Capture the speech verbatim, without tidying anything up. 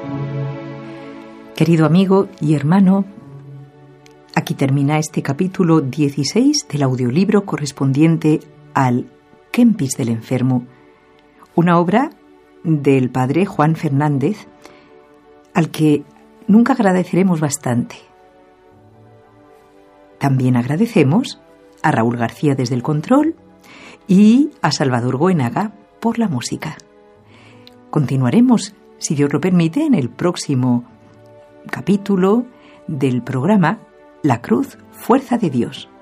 Querido amigo y hermano, aquí termina este capítulo dieciséis del audiolibro correspondiente al Kempis del enfermo, una obra del padre Juan Fernández, al que nunca agradeceremos bastante. También agradecemos a Raúl García desde el control y a Salvador Goenaga por la música. Continuaremos, si Dios lo permite, en el próximo capítulo del programa La Cruz, Fuerza de Dios.